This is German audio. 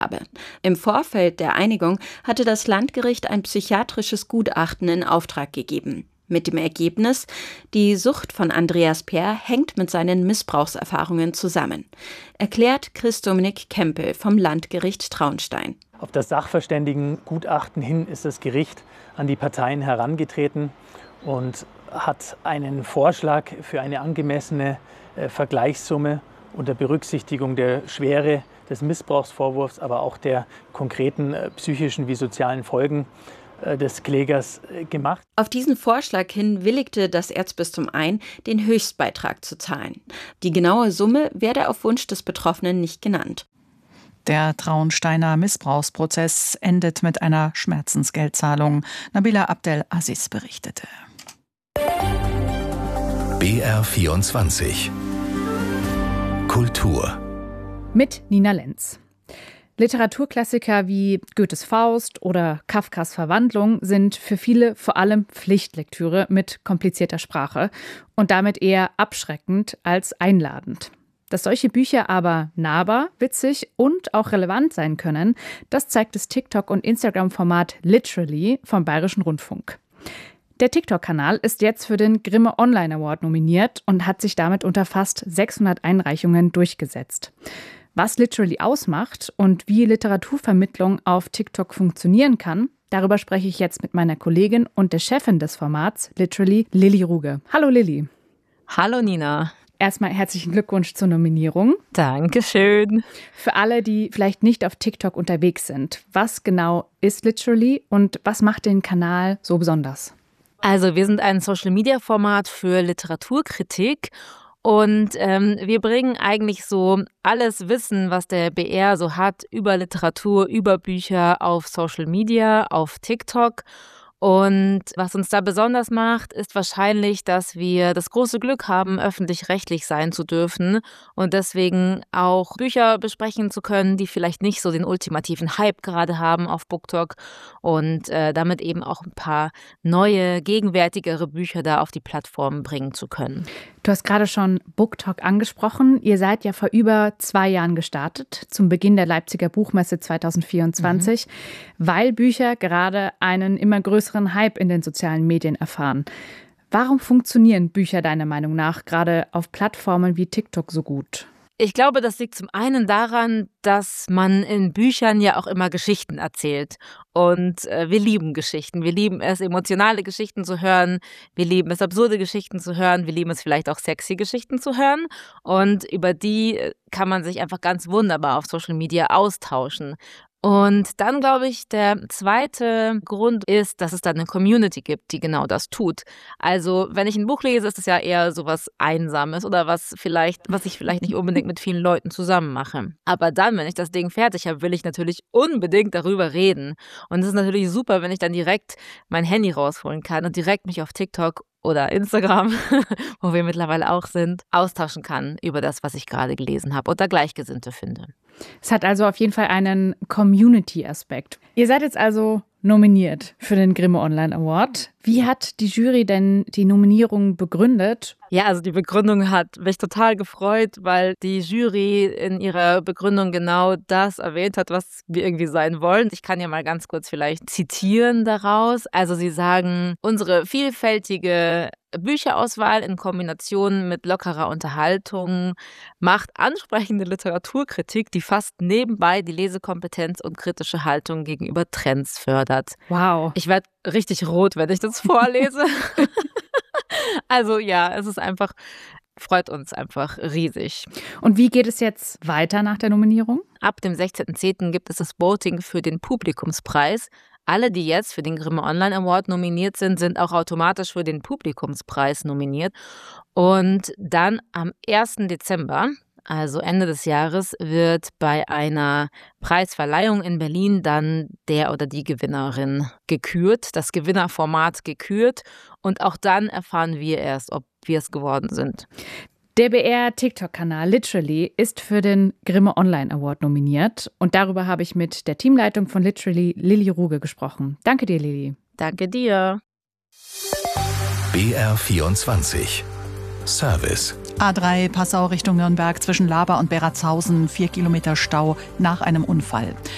habe. Im Vorfeld der Einigung hatte das Landgericht ein psychiatrisches Gutachten in Auftrag gegeben. Mit dem Ergebnis, die Sucht von Andreas Peer hängt mit seinen Missbrauchserfahrungen zusammen, erklärt Chris-Dominik Kempel vom Landgericht Traunstein. Auf das Sachverständigengutachten hin ist das Gericht an die Parteien herangetreten und hat einen Vorschlag für eine angemessene Vergleichssumme unter Berücksichtigung der Schwere des Missbrauchsvorwurfs, aber auch der konkreten psychischen wie sozialen Folgen des Klägers gemacht. Auf diesen Vorschlag hin willigte das Erzbistum ein, den Höchstbeitrag zu zahlen. Die genaue Summe werde auf Wunsch des Betroffenen nicht genannt. Der Traunsteiner Missbrauchsprozess endet mit einer Schmerzensgeldzahlung. Nabila Abdel-Aziz berichtete. BR24 Kultur mit Nina Lenz. Literaturklassiker wie Goethes Faust oder Kafkas Verwandlung sind für viele vor allem Pflichtlektüre mit komplizierter Sprache und damit eher abschreckend als einladend. Dass solche Bücher aber nahbar, witzig und auch relevant sein können, das zeigt das TikTok- und Instagram-Format Literally vom Bayerischen Rundfunk. Der TikTok-Kanal ist jetzt für den Grimme Online Award nominiert und hat sich damit unter fast 600 Einreichungen durchgesetzt. Was Literally ausmacht und wie Literaturvermittlung auf TikTok funktionieren kann, darüber spreche ich jetzt mit meiner Kollegin und der Chefin des Formats, Literally, Lilly Ruge. Hallo Lilly. Hallo Nina. Erstmal herzlichen Glückwunsch zur Nominierung. Dankeschön. Für alle, die vielleicht nicht auf TikTok unterwegs sind, was genau ist Literally und was macht den Kanal so besonders? Also wir sind ein Social-Media-Format für Literaturkritik. Und wir bringen eigentlich so alles Wissen, was der BR so hat, über Literatur, über Bücher auf Social Media, auf TikTok. Und was uns da besonders macht, ist wahrscheinlich, dass wir das große Glück haben, öffentlich-rechtlich sein zu dürfen und deswegen auch Bücher besprechen zu können, die vielleicht nicht so den ultimativen Hype gerade haben auf BookTok und damit eben auch ein paar neue, gegenwärtigere Bücher da auf die Plattform bringen zu können. Du hast gerade schon BookTok angesprochen. Ihr seid ja vor über 2 Jahren gestartet, zum Beginn der Leipziger Buchmesse 2024, weil Bücher gerade einen immer größeren Hype in den sozialen Medien erfahren. Warum funktionieren Bücher deiner Meinung nach gerade auf Plattformen wie TikTok so gut? Ich glaube, das liegt zum einen daran, dass man in Büchern ja auch immer Geschichten erzählt. Und wir lieben Geschichten. Wir lieben es, emotionale Geschichten zu hören. Wir lieben es, absurde Geschichten zu hören. Wir lieben es vielleicht auch, sexy Geschichten zu hören. Und über die kann man sich einfach ganz wunderbar auf Social Media austauschen. Und dann, glaube ich, der zweite Grund ist, dass es dann eine Community gibt, die genau das tut. Also, wenn ich ein Buch lese, ist es ja eher so was Einsames oder was ich vielleicht nicht unbedingt mit vielen Leuten zusammen mache. Aber dann, wenn ich das Ding fertig habe, will ich natürlich unbedingt darüber reden. Und es ist natürlich super, wenn ich dann direkt mein Handy rausholen kann und direkt mich auf TikTok oder Instagram, wo wir mittlerweile auch sind, austauschen kann über das, was ich gerade gelesen habe oder Gleichgesinnte finde. Es hat also auf jeden Fall einen Community-Aspekt. Ihr seid jetzt also nominiert für den Grimme Online Award. Wie hat die Jury denn die Nominierung begründet? Ja, also die Begründung hat mich total gefreut, weil die Jury in ihrer Begründung genau das erwähnt hat, was wir irgendwie sein wollen. Ich kann ja mal ganz kurz vielleicht zitieren daraus. Also sie sagen, unsere vielfältige Bücherauswahl in Kombination mit lockerer Unterhaltung macht ansprechende Literaturkritik, die fast nebenbei die Lesekompetenz und kritische Haltung gegenüber Trends fördert. Wow. Ich werde richtig rot, wenn ich das vorlese. Also ja, es ist einfach, freut uns einfach riesig. Und wie geht es jetzt weiter nach der Nominierung? Ab dem 16.10. gibt es das Voting für den Publikumspreis. Alle, die jetzt für den Grimme Online Award nominiert sind, sind auch automatisch für den Publikumspreis nominiert. Und dann am 1. Dezember, also Ende des Jahres, wird bei einer Preisverleihung in Berlin dann der oder die Gewinnerin gekürt, das Gewinnerformat gekürt. Und auch dann erfahren wir erst, ob wir es geworden sind. Der BR-TikTok-Kanal Literally ist für den Grimme Online Award nominiert. Und darüber habe ich mit der Teamleitung von Literally, Lilly Ruge, gesprochen. Danke dir, Lilly. Danke dir. BR24 Service. A3 Passau Richtung Nürnberg zwischen Laber und Beratshausen, 4 Kilometer Stau nach einem Unfall.